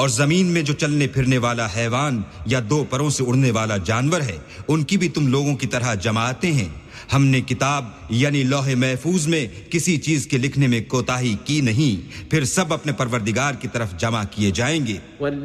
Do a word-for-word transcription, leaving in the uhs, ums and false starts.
और जमीन में जो चलने फिरने वाला हैवान या दो पैरों से उड़ने वाला जानवर है, उनकी भी तुम लोगों की तरह जमाते हैं। हमने किताब यानी लौह महफूज में किसी चीज के लिखने में कोताही की नहीं, फिर सब अपने परवरदिगार की तरफ जमा किए जाएंगे।